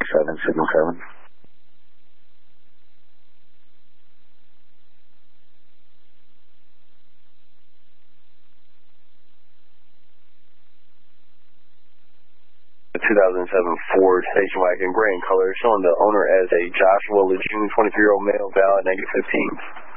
7, signal 7. The 2007 Ford station wagon, gray in color, showing the owner as a Joshua Lejeune, 23-year-old male, valid, -15.